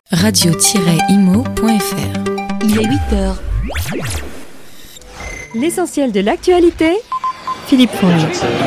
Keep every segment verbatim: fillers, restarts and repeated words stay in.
radio tiret imo point f r. Il est huit heures. L'essentiel de l'actualité, Philippe Fonge.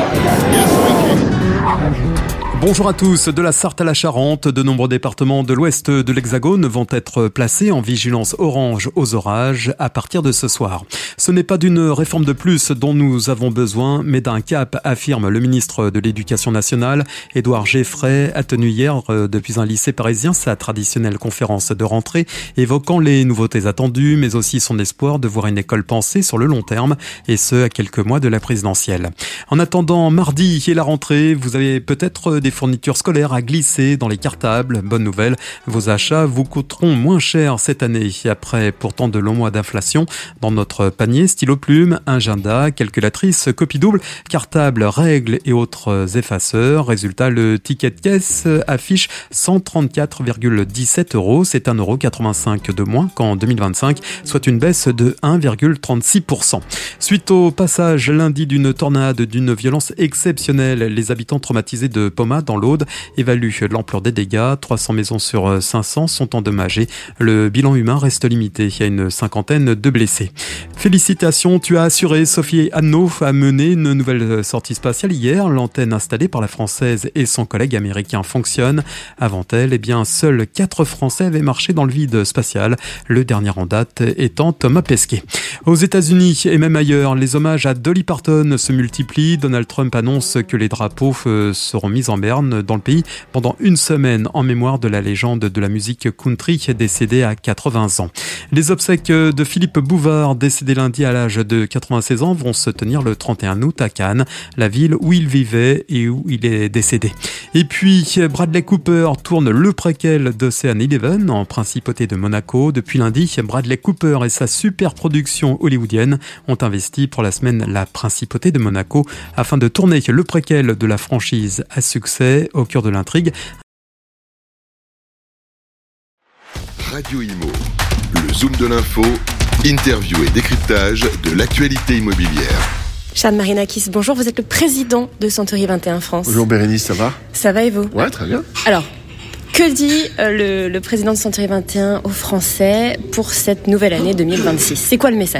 Bonjour à tous. De la Sarthe à la Charente, de nombreux départements de l'ouest de l'Hexagone vont être placés en vigilance orange aux orages à partir de ce soir. Ce n'est pas d'une réforme de plus dont nous avons besoin, mais d'un cap, affirme le ministre de l'Éducation nationale, Édouard Geffray, a tenu hier depuis un lycée parisien sa traditionnelle conférence de rentrée, évoquant les nouveautés attendues, mais aussi son espoir de voir une école pensée sur le long terme, et ce, à quelques mois de la présidentielle. En attendant mardi et la rentrée, vous avez peut-être des fournitures scolaires à glisser dans les cartables. Bonne nouvelle, vos achats vous coûteront moins cher cette année. Après pourtant de longs mois d'inflation, dans notre panier, stylo plume, agenda, calculatrice, copie double, cartable, règles et autres effaceurs. Résultat, le ticket de caisse affiche cent trente-quatre virgule dix-sept euros. C'est un euro quatre-vingt-cinq de moins qu'en deux mille vingt-cinq, soit une baisse de un virgule trente-six pour cent. Suite au passage lundi d'une tornade d'une violence exceptionnelle, les habitants traumatisés de Poma dans l'Aude évalue l'ampleur des dégâts. trois cents maisons sur cinq cents sont endommagées. Le bilan humain reste limité. Il y a une cinquantaine de blessés. Félicitations, tu as assuré. Sophie Anneau a mené une nouvelle sortie spatiale hier. L'antenne installée par la Française et son collègue américain fonctionne. Avant elle, eh bien, seuls quatre Français avaient marché dans le vide spatial. Le dernier en date étant Thomas Pesquet. Aux États-Unis et même ailleurs, les hommages à Dolly Parton se multiplient. Donald Trump annonce que les drapeaux seront mis en berne dans le pays pendant une semaine en mémoire de la légende de la musique country décédée à quatre-vingts ans. Les obsèques de Philippe Bouvard, décédé lundi à l'âge de quatre-vingt-seize ans, vont se tenir le trente et un août à Cannes, la ville où il vivait et où il est décédé. Et puis, Bradley Cooper tourne le préquel d'Ocean Eleven en principauté de Monaco. Depuis lundi, Bradley Cooper et sa super production hollywoodienne ont investi pour la semaine la principauté de Monaco afin de tourner le préquel de la franchise à succès. Au cœur de l'intrigue. Radio Imo, le zoom de l'info, interview et décryptage de l'actualité immobilière. Chad Marinakis, bonjour, vous êtes le président de Century vingt et un France. Bonjour Bérénice, ça va ? Ça va et vous ? Ouais, très bien. Alors, que dit euh, le, le président de Century vingt et un aux Français pour cette nouvelle année deux mille vingt-six ? C'est quoi le message ?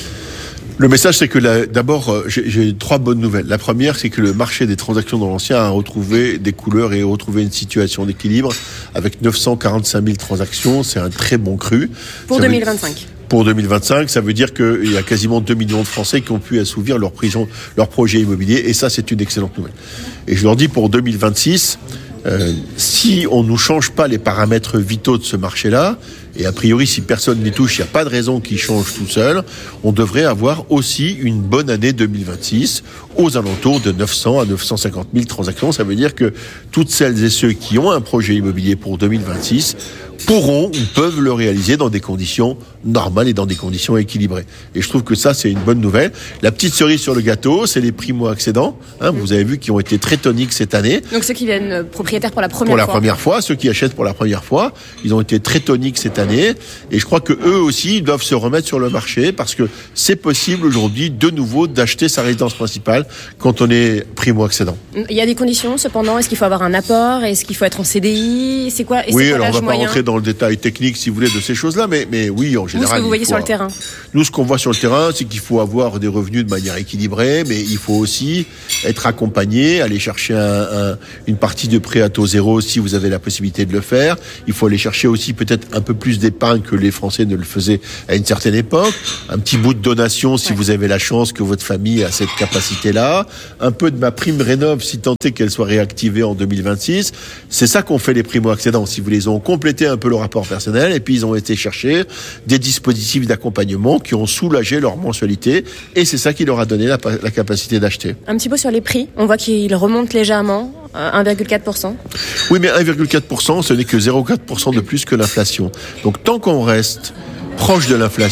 Le message, c'est que la, d'abord, euh, j'ai, j'ai trois bonnes nouvelles. La première, c'est que le marché des transactions dans l'ancien a retrouvé des couleurs et a retrouvé une situation d'équilibre avec neuf cent quarante-cinq mille transactions. C'est un très bon cru. Pour ça deux mille vingt-cinq. Veut, pour deux mille vingt-cinq, ça veut dire qu'il y a quasiment deux millions de Français qui ont pu assouvir leur prison, leur projet immobilier. Et ça, c'est une excellente nouvelle. Et je leur dis pour deux mille vingt-six, euh, si on ne change pas les paramètres vitaux de ce marché-là, et a priori, si personne n'y touche, il n'y a pas de raison qu'il change tout seul. On devrait avoir aussi une bonne année deux mille vingt-six aux alentours de neuf cents à neuf cent cinquante mille transactions. Ça veut dire que toutes celles et ceux qui ont un projet immobilier pour deux mille vingt-six pourront ou peuvent le réaliser dans des conditions normales et dans des conditions équilibrées. Et je trouve que ça, c'est une bonne nouvelle. La petite cerise sur le gâteau, c'est les primo-accédants. Hein, vous avez vu qui ont été très toniques cette année. Donc ceux qui viennent propriétaires pour la première pour fois. Pour la première fois, ceux qui achètent pour la première fois, ils ont été très toniques cette année. Et je crois que eux aussi, ils doivent se remettre sur le marché parce que c'est possible aujourd'hui de nouveau d'acheter sa résidence principale quand on est primo-accédant. Il y a des conditions cependant. Est-ce qu'il faut avoir un apport ? Est-ce qu'il faut être en C D I ? C'est quoi ? Et oui, c'est quoi alors on l'âge va pas moyen ? rentrer dans le détail technique si vous voulez de ces choses-là, mais, mais oui, en général. Vous, ce que vous voyez faut, sur le terrain ? Nous, ce qu'on voit sur le terrain, c'est qu'il faut avoir des revenus de manière équilibrée, mais il faut aussi être accompagné, aller chercher un, un, une partie de prêt à taux zéro si vous avez la possibilité de le faire. Il faut aller chercher aussi peut-être un peu plus d'épargne que les Français ne le faisaient à une certaine époque. Un petit bout de donation si ouais. vous avez la chance que votre famille a cette capacité-là. Un peu de ma prime rénov si tant est qu'elle soit réactivée en deux mille vingt-six. C'est ça qu'ont fait les primo-accédants. Si vous les ont complété un peu le rapport personnel et puis ils ont été chercher des dispositifs d'accompagnement qui ont soulagé leur mensualité et c'est ça qui leur a donné la, la capacité d'acheter. Un petit peu sur les prix. On voit qu'ils remontent légèrement. un virgule quatre pour cent. Oui, mais un virgule quatre pour cent, ce n'est que zéro virgule quatre pour cent de plus que l'inflation. Donc, tant qu'on reste proche de l'inflation,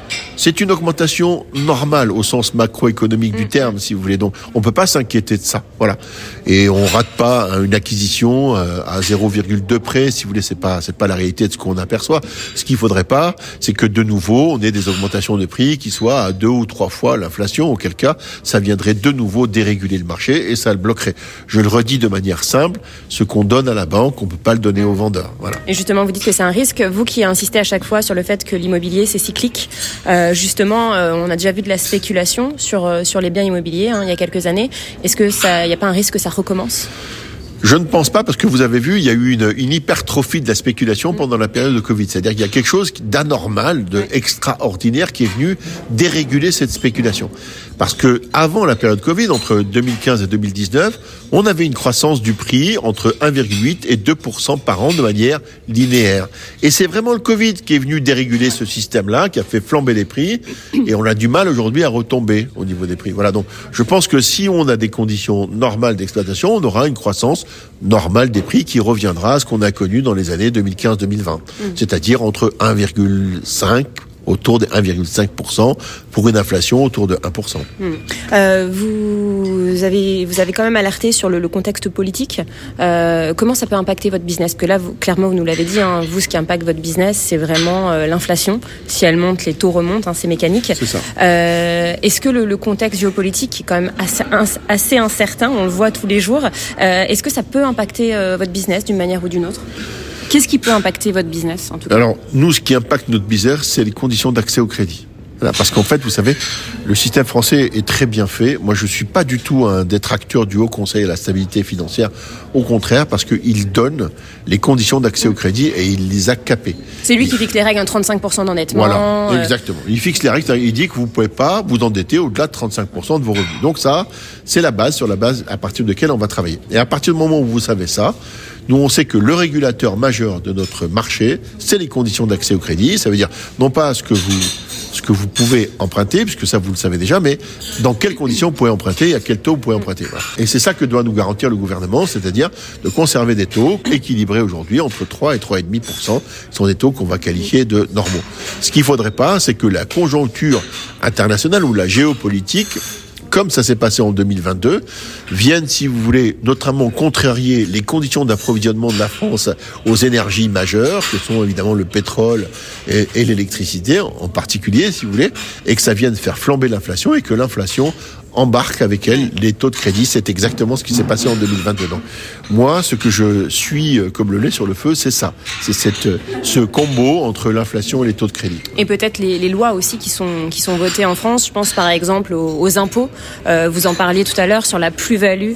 c'est une augmentation normale au sens macroéconomique du terme, si vous voulez. Donc, on peut pas s'inquiéter de ça. Voilà. Et on rate pas une acquisition à zéro virgule deux près, si vous voulez. C'est pas, c'est pas la réalité de ce qu'on aperçoit. Ce qu'il faudrait pas, c'est que de nouveau, on ait des augmentations de prix qui soient à deux ou trois fois l'inflation, auquel cas, ça viendrait de nouveau déréguler le marché et ça le bloquerait. Je le redis de manière simple, ce qu'on donne à la banque, on peut pas le donner aux vendeurs. Voilà. Et justement, vous dites que c'est un risque. Vous qui insistez à chaque fois sur le fait que l'immobilier, c'est cyclique, euh, justement, euh, on a déjà vu de la spéculation sur, euh, sur les biens immobiliers hein, il y a quelques années. Est-ce que ça, il n'y a pas un risque que ça recommence ? Je ne pense pas, parce que vous avez vu, il y a eu une, une hypertrophie de la spéculation pendant la période de Covid. C'est-à-dire qu'il y a quelque chose d'anormal, de extraordinaire qui est venu déréguler cette spéculation. Parce que avant la période Covid, entre deux mille quinze et deux mille dix-neuf, on avait une croissance du prix entre un virgule huit et deux pour cent par an de manière linéaire. Et c'est vraiment le Covid qui est venu déréguler ce système-là, qui a fait flamber les prix, et on a du mal aujourd'hui à retomber au niveau des prix. Voilà, donc je pense que si on a des conditions normales d'exploitation, on aura une croissance normale des prix qui reviendra à ce qu'on a connu dans les années deux mille quinze deux mille vingt. Mmh. C'est-à-dire entre un virgule cinq autour de un virgule cinq pour cent pour une inflation autour de un pour cent. Mmh. Euh, vous avez vous avez quand même alerté sur le, le contexte politique. Euh, comment ça peut impacter votre business ? Parce que là, vous, clairement, vous nous l'avez dit, hein, vous, ce qui impacte votre business, c'est vraiment euh, l'inflation. Si elle monte, les taux remontent, hein, c'est mécanique. C'est ça. Euh, est-ce que le, le contexte géopolitique est quand même assez, assez incertain, on le voit tous les jours, euh, est-ce que ça peut impacter euh, votre business d'une manière ou d'une autre ? Qu'est-ce qui peut impacter votre business, en tout cas ? Alors, nous, ce qui impacte notre business, c'est les conditions d'accès au crédit. Voilà, parce qu'en fait, vous savez, le système français est très bien fait. Moi, je suis pas du tout un détracteur du Haut Conseil à la stabilité financière. Au contraire, parce qu'il donne les conditions d'accès au crédit et il les a capées. C'est lui qui fixe les règles, un trente-cinq pour cent d'endettement. Voilà, euh... exactement. Il fixe les règles, il dit que vous pouvez pas vous endetter au-delà de trente-cinq pour cent de vos revenus. Donc ça, c'est la base, sur la base à partir de laquelle on va travailler. Et à partir du moment où vous savez ça, nous, on sait que le régulateur majeur de notre marché, c'est les conditions d'accès au crédit. Ça veut dire, non pas ce que vous, ce que vous pouvez emprunter, puisque ça, vous le savez déjà, mais dans quelles conditions vous pouvez emprunter et à quel taux vous pouvez emprunter. Voilà. Et c'est ça que doit nous garantir le gouvernement, c'est-à-dire de conserver des taux équilibrés aujourd'hui entre trois et trois virgule cinq pour cent. Ce sont des taux qu'on va qualifier de normaux. Ce qu'il faudrait pas, c'est que la conjoncture internationale ou la géopolitique, comme ça s'est passé en deux mille vingt-deux, viennent, si vous voulez, notamment contrarier les conditions d'approvisionnement de la France aux énergies majeures, que sont évidemment le pétrole et, et l'électricité en particulier, si vous voulez, et que ça vienne faire flamber l'inflation et que l'inflation embarque avec elle les taux de crédit. C'est exactement ce qui s'est passé en deux mille vingt-deux. Donc, moi, ce que je suis comme le lait sur le feu, c'est ça. C'est cette, ce combo entre l'inflation et les taux de crédit. Et peut-être les, les lois aussi qui sont, qui sont votées en France. Je pense par exemple aux, aux impôts. Euh, vous en parliez tout à l'heure sur la plus-value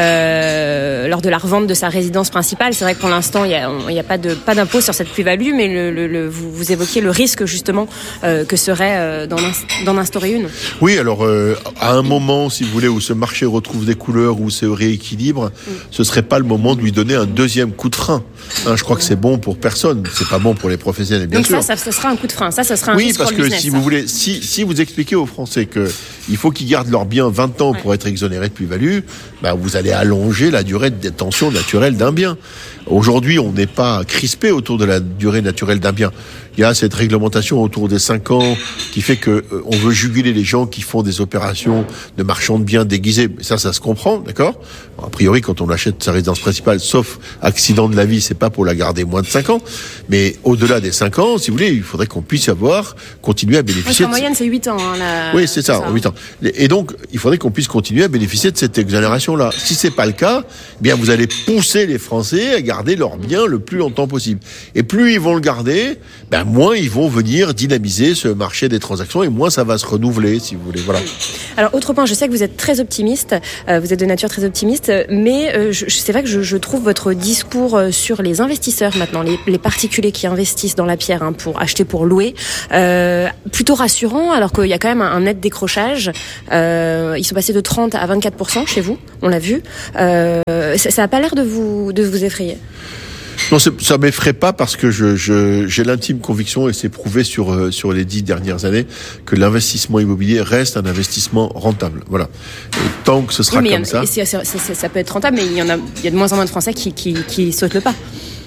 euh, lors de la revente de sa résidence principale. C'est vrai que pour l'instant, il n'y a, il y a pas, de, pas d'impôt sur cette plus-value, mais le, le, le, vous, vous évoquiez le risque justement euh, que serait euh, d'en, d'en instaurer une. Oui, alors euh, à un moment, si vous voulez, où ce marché retrouve des couleurs, où se rééquilibre, mm. ce serait pas le moment de lui donner un deuxième coup de frein. Hein, je crois que c'est bon pour personne. C'est pas bon pour les professionnels, bien Donc sûr. Donc ça, ça, ça sera un coup de frein. Ça, ça sera un oui, risque parce pour le que business, si ça. vous voulez, si, si vous expliquez aux Français que il faut qu'ils gardent leurs biens vingt ans ouais. pour être exonérés de plus-value, bah, vous allez allonger la durée de détention naturelle d'un bien. Aujourd'hui, on n'est pas crispé autour de la durée naturelle d'un bien. Il y a cette réglementation autour des cinq ans qui fait que euh, on veut juguler les gens qui font des opérations de marchand de biens déguisés. Ça, ça se comprend, d'accord ? Bon, a priori, quand on achète sa résidence principale, sauf accident de la vie, c'est pas pour la garder moins de cinq ans. Mais au-delà des cinq ans, si vous voulez, il faudrait qu'on puisse avoir, continuer à bénéficier. En de... moyenne, c'est huit ans. Hein, la... Oui, c'est ça, ça, en huit ans. Et donc, il faudrait qu'on puisse continuer à bénéficier de cette exonération-là. Si c'est pas le cas, eh bien, vous allez pousser les Français à garder leur bien le plus longtemps possible. Et plus ils vont le garder, ben, moins ils vont venir dynamiser ce marché des transactions et moins ça va se renouveler, si vous voulez. Voilà. Alors, autre point, je sais que vous êtes très optimiste, euh, vous êtes de nature très optimiste, mais euh, je, c'est vrai que je, je trouve votre discours sur les investisseurs maintenant, les, les particuliers qui investissent dans la pierre hein, pour acheter, pour louer, euh, plutôt rassurant, alors qu'il y a quand même un, un net décrochage. Euh, ils sont passés de trente à vingt-quatre pour cent chez vous, on l'a vu. Euh, ça n'a pas l'air de vous, de vous effrayer. Non, ça m'effraie pas parce que je, je, j'ai l'intime conviction, et c'est prouvé sur, euh, sur les dix dernières années, que l'investissement immobilier reste un investissement rentable. Voilà. Et tant que ce sera oui, mais comme ça. C'est, c'est, c'est, ça peut être rentable, mais il y en a, il y a de moins en moins de Français qui, qui, qui sautent le pas.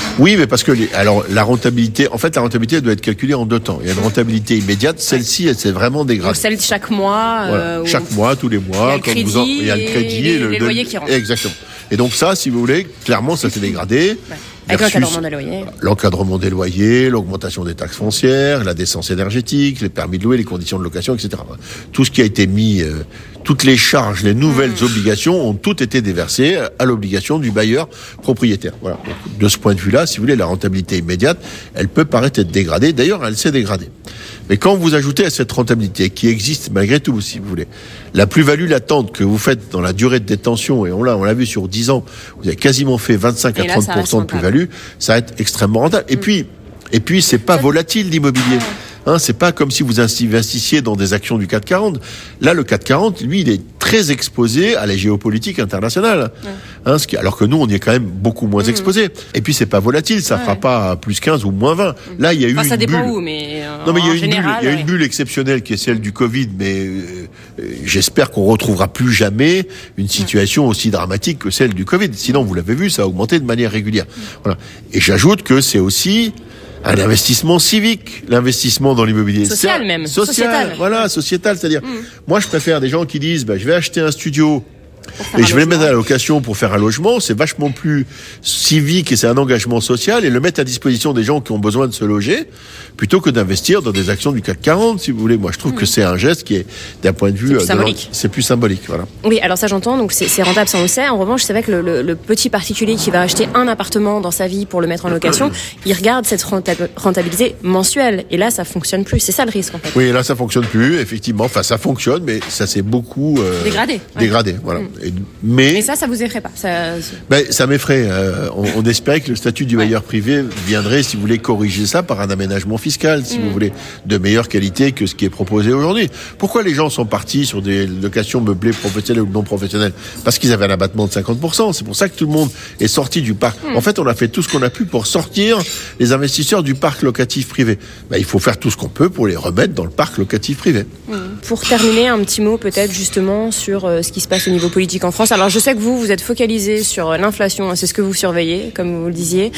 Oui, mais parce que les, alors la rentabilité, en fait, la rentabilité elle doit être calculée en deux temps. Il y a une rentabilité immédiate, celle-ci, elle s'est vraiment dégradée. Donc celle de chaque mois. Voilà. Euh, chaque mois, tous les mois, il y a le crédit, vous en, il y a le crédit et les, le, les le, loyers qui rentrent. Exactement. Et donc ça, si vous voulez, clairement, ça s'est dégradé. Ouais. Avec l'encadrement des loyers. L'encadrement des loyers, l'augmentation des taxes foncières, la décence énergétique, les permis de louer, les conditions de location, et cetera. Tout ce qui a été mis, euh, toutes les charges, les nouvelles mmh. obligations ont toutes été déversées à l'obligation du bailleur propriétaire. Voilà. Donc, de ce point de vue-là, si vous voulez, la rentabilité immédiate, elle peut paraître être dégradée. D'ailleurs, elle s'est dégradée. Mais quand vous ajoutez à cette rentabilité, qui existe malgré tout, si vous voulez, la plus-value latente que vous faites dans la durée de détention, et on l'a, on l'a vu sur dix ans, vous avez quasiment fait vingt-cinq à trente pour cent de plus-value, ça va être extrêmement rentable. Et mmh. puis, et puis, c'est pas volatile, l'immobilier. Hein, c'est pas comme si vous investissiez dans des actions du C A C quarante. Là, le C A C quarante, lui, il est très exposé à la géopolitique internationale. Ouais. Hein, ce qui, alors que nous, on y est quand même beaucoup moins mmh. exposé. Et puis, c'est pas volatile, ça ouais. fera pas plus quinze ou moins vingt. Mmh. Là, il y a eu enfin, une ça dépend bulle. où, mais euh, non, mais il y a, une, général, bulle, il y a ouais. une bulle exceptionnelle qui est celle du Covid, mais euh, j'espère qu'on retrouvera plus jamais une situation mmh. aussi dramatique que celle du Covid. Sinon, vous l'avez vu, ça a augmenté de manière régulière. Mmh. Voilà. Et j'ajoute que c'est aussi un investissement civique, l'investissement dans l'immobilier. Social même. Social, sociétal. Voilà, sociétal. C'est-à-dire, mmh. moi, je préfère des gens qui disent, bah, je vais acheter un studio et je vais le mettre à la location pour faire un logement. C'est vachement plus civique et c'est un engagement social, et le mettre à disposition des gens qui ont besoin de se loger, plutôt que d'investir dans des actions du C A C quarante, si vous voulez. Moi, je trouve mmh. que c'est un geste qui est, d'un point de vue, c'est plus symbolique. C'est plus symbolique, voilà. Oui, alors ça j'entends, donc c'est, c'est rentable, ça on le sait. En revanche, c'est vrai que le, le, le petit particulier qui va acheter un appartement dans sa vie pour le mettre en location, il regarde cette rentabilité mensuelle, et là ça fonctionne plus. C'est ça le risque, en fait. Oui, là ça fonctionne plus, effectivement. Enfin, ça fonctionne, mais ça s'est beaucoup euh, dégradé. Dégradé, ouais. voilà. Mmh. Et, mais et ça, ça vous effraie pas ça... Ben, ça m'effraie. Euh, on, on espérait que le statut du bailleur ouais. privé viendrait, si vous voulez, corriger ça par un aménagement fiscal, si mmh. vous voulez, de meilleure qualité que ce qui est proposé aujourd'hui. Pourquoi les gens sont partis sur des locations meublées professionnelles ou non professionnelles ? Parce qu'ils avaient un abattement de cinquante pour cent. C'est pour ça que tout le monde est sorti du parc. Mmh. En fait, on a fait tout ce qu'on a pu pour sortir les investisseurs du parc locatif privé. Ben, il faut faire tout ce qu'on peut pour les remettre dans le parc locatif privé. Mmh. Pour terminer, un petit mot peut-être justement sur euh, ce qui se passe au niveau politique en France. Alors, je sais que vous, vous êtes focalisé sur l'inflation, c'est ce que vous surveillez, comme vous le disiez.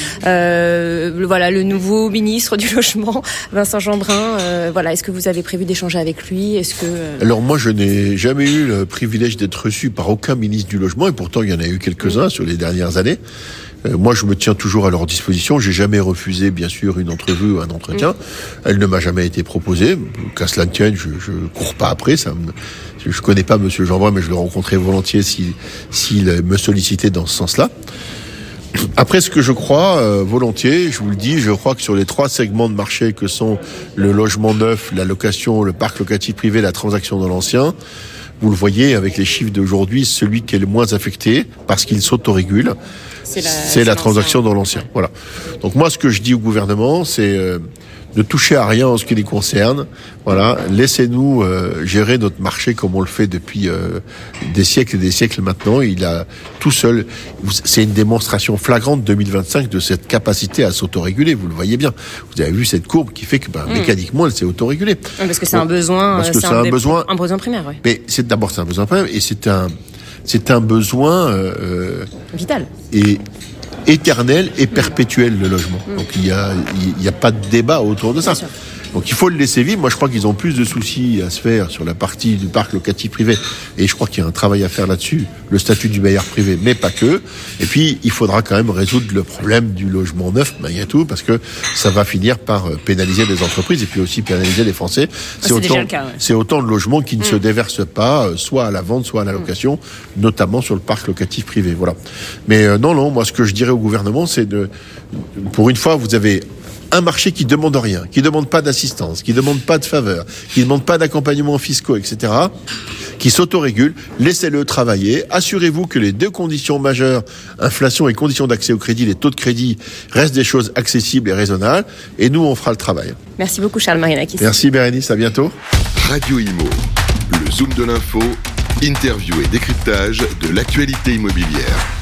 Euh, voilà, le nouveau ministre du Logement, Vincent Jeanbrun, euh, voilà, est-ce que vous avez prévu d'échanger avec lui ? Est-ce que euh... Alors moi, je n'ai jamais eu le privilège d'être reçu par aucun ministre du Logement, et pourtant il y en a eu quelques-uns mmh. sur les dernières années. Euh, moi, je me tiens toujours à leur disposition. J'ai jamais refusé, bien sûr, une entrevue ou un entretien. Mmh. Elle ne m'a jamais été proposée. Qu'à cela ne tienne, je, je cours pas après. Ça me... Je connais pas Monsieur Jeanbrun, mais je le rencontrais volontiers s'il, s'il me sollicitait dans ce sens-là. Après, ce que je crois, euh, volontiers, je vous le dis, je crois que sur les trois segments de marché que sont le logement neuf, la location, le parc locatif privé, la transaction dans l'ancien, vous le voyez avec les chiffres d'aujourd'hui, celui qui est le moins affecté, parce qu'il s'autorégule, c'est la, c'est c'est la transaction dans l'ancien. Voilà. Donc moi, ce que je dis au gouvernement, c'est euh, ne touchez à rien en ce qui les concerne. Voilà, laissez-nous euh, gérer notre marché comme on le fait depuis euh, des siècles et des siècles maintenant. Il a tout seul, c'est une démonstration flagrante deux mille vingt-cinq de cette capacité à s'autoréguler. Vous le voyez bien. Vous avez vu cette courbe qui fait que ben, mmh. mécaniquement, elle s'est autorégulée. Parce que c'est bon, un besoin, parce que c'est, c'est un, un des, besoin, un besoin primaire. Ouais. Mais c'est d'abord c'est un besoin primaire et c'est un, c'est un besoin euh, vital et éternel et perpétuel, le logement. Mmh. Donc il y a il y a pas de débat autour de ça. Donc il faut le laisser vivre. Moi je crois qu'ils ont plus de soucis à se faire sur la partie du parc locatif privé, et je crois qu'il y a un travail à faire là-dessus, le statut du bailleur privé, mais pas que. Et puis il faudra quand même résoudre le problème du logement neuf, malgré tout, parce que ça va finir par pénaliser les entreprises et puis aussi pénaliser les Français. C'est, c'est, autant, le cas, ouais. c'est autant de logements qui ne mmh. se déversent pas, soit à la vente, soit à la location, mmh. notamment sur le parc locatif privé. Voilà. Mais euh, non, non, moi ce que je dirais au gouvernement, c'est de, pour une fois, vous avez un marché qui demande rien, qui demande pas d'assistance, qui demande pas de faveur, qui demande pas d'accompagnement fiscaux, et cetera, qui s'autorégule. Laissez-le travailler. Assurez-vous que les deux conditions majeures, inflation et conditions d'accès au crédit, les taux de crédit, restent des choses accessibles et raisonnables. Et nous, on fera le travail. Merci beaucoup, Charles Marinakis. Merci, Bérénice. À bientôt. Radio Imo, le zoom de l'info, interview et décryptage de l'actualité immobilière.